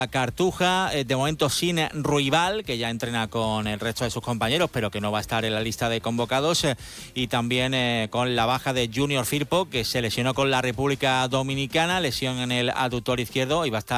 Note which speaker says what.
Speaker 1: Cartuja, de momento sin Ruibal, que ya entrena con el resto de sus compañeros, pero que no va a estar en la lista de convocados, y también con la baja de Junior Firpo, que se lesionó con la República Dominicana, lesión en el aductor izquierdo y va a estar